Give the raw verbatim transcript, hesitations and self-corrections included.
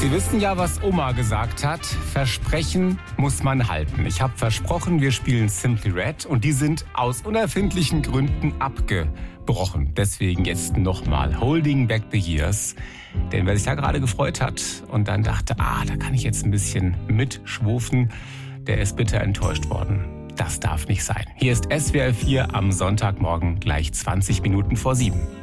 Sie wissen ja, was Oma gesagt hat. Versprechen muss man halten. Ich habe versprochen, wir spielen Simply Red und die sind aus unerfindlichen Gründen abgebrochen. Deswegen jetzt nochmal Holding Back the Years. Denn wer sich da gerade gefreut hat und dann dachte, ah, da kann ich jetzt ein bisschen mitschwufen, der ist bitter enttäuscht worden. Das darf nicht sein. Hier ist S W R vier am Sonntagmorgen gleich zwanzig Minuten vor sieben.